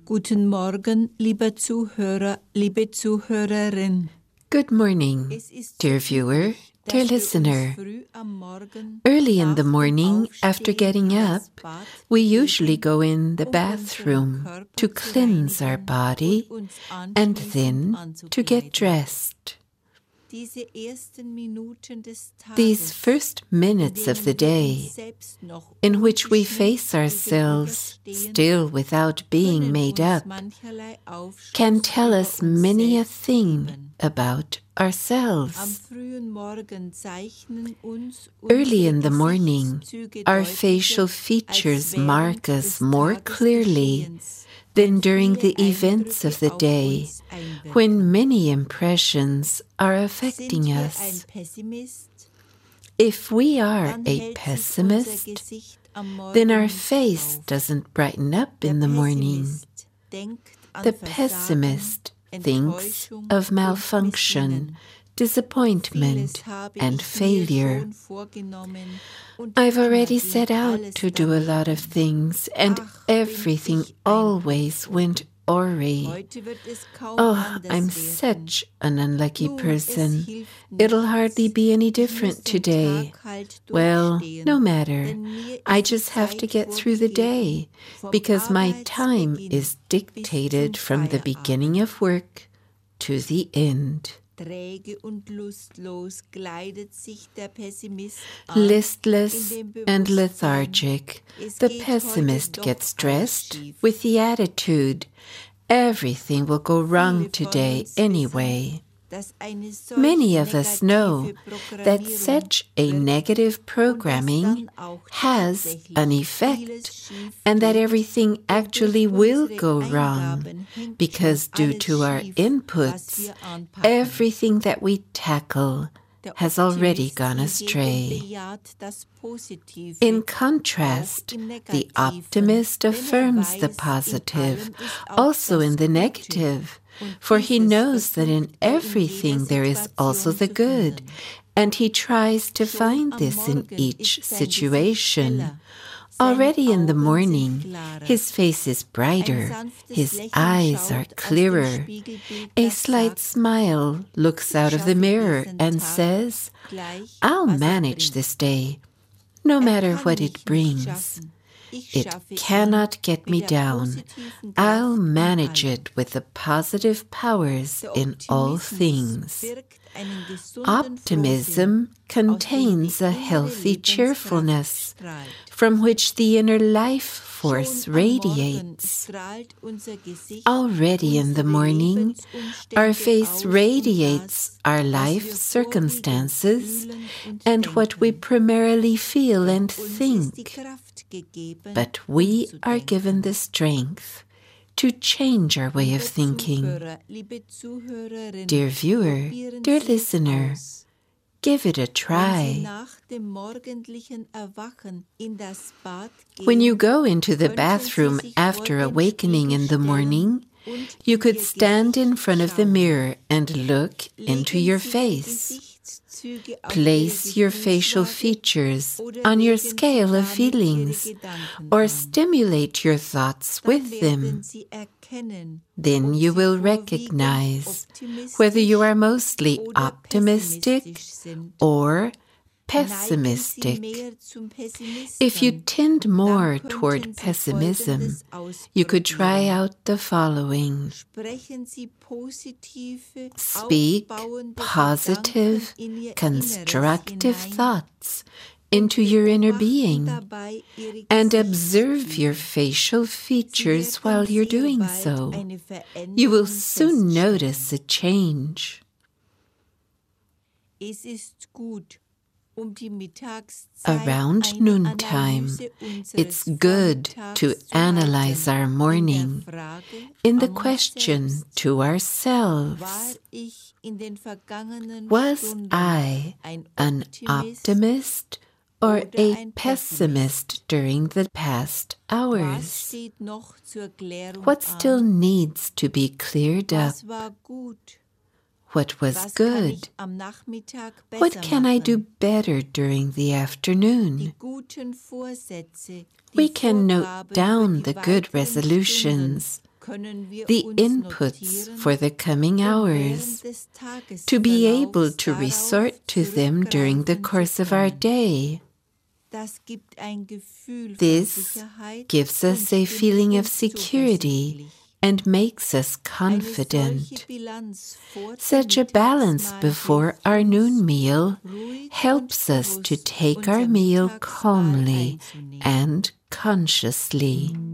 Guten Morgen, lieber Zuhörer, liebe Zuhörerin. Good morning, dear viewer, dear listener. Early in the morning, after getting up, we usually go in the bathroom to cleanse our body and then to get dressed. These first minutes of the day, in which we face ourselves still without being made up, can tell us many a thing about ourselves. Early in the morning, our facial features mark us more clearly than during the events of the day, when many impressions are affecting us. If we are a pessimist, then our face doesn't brighten up in the morning. The pessimist thinks of malfunction, disappointment, and failure. I've already set out to do a lot of things, and everything always went awry. Oh, I'm such an unlucky person. It'll hardly be any different today. Well, no matter. I just have to get through the day, because my time is dictated from the beginning of work to the end. Listless and lethargic, the pessimist gets dressed with the attitude, everything will go wrong today anyway. Many of us know that such a negative programming has an effect and that everything actually will go wrong because due to our inputs, everything that we tackle has already gone astray. In contrast, the optimist affirms the positive, also in the negative, for he knows that in everything there is also the good, and he tries to find this in each situation. Already in the morning, his face is brighter, his eyes are clearer. A slight smile looks out of the mirror and says, "I'll manage this day, no matter what it brings. It cannot get me down. I'll manage it with the positive powers in all things." Optimism contains a healthy cheerfulness from which the inner life force radiates. Already in the morning, our face radiates our life circumstances and what we primarily feel and think. But we are given the strength to change our way of thinking. Dear viewer, dear listener, give it a try. When you go into the bathroom after awakening in the morning, you could stand in front of the mirror and look into your face. Place your facial features on your scale of feelings or stimulate your thoughts with them. Then you will recognize whether you are mostly optimistic or pessimistic. If you tend more toward pessimism, you could try out the following. Speak positive, constructive thoughts into your inner being and observe your facial features while you're doing so. You will soon notice a change. Around noontime, it's good to analyze our morning in the question to ourselves: was I an optimist or a pessimist during the past hours? What still needs to be cleared up? What was good? What can I do better during the afternoon? We can note down the good resolutions, the inputs for the coming hours, to be able to resort to them during the course of our day. This gives us a feeling of security and makes us confident. Such a balance before our noon meal helps us to take our meal calmly and consciously.